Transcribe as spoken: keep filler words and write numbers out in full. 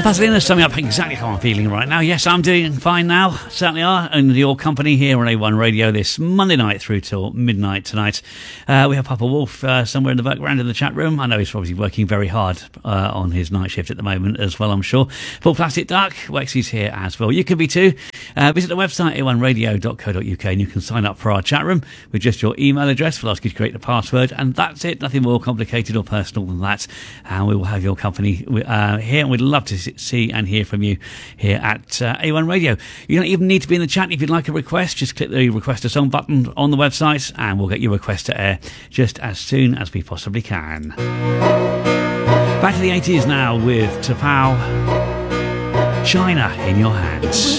Vaselina summing up exactly how I'm feeling right now. Yes, I'm doing fine now, certainly are, and your company here on A one Radio this Monday night through till midnight tonight. Uh, we have Papa Wolf uh, somewhere in the background in the chat room. I know he's probably working very hard uh, on his night shift at the moment as well, I'm sure. Full Plastic Duck, Wexy's here as well. You can be too. Uh, visit the website a one radio dot co dot uk and you can sign up for our chat room with just your email address. We'll ask you to create the password, and that's it. Nothing more complicated or personal than that. And we will have your company uh, here, and we'd love to see and hear from you here at uh, A one Radio. You don't even need to be in the chat. If you'd like a request, just click the request a song button on the website and we'll get your request to air just as soon as we possibly can. Back to the eighties now with Tapao, China in Your Hands.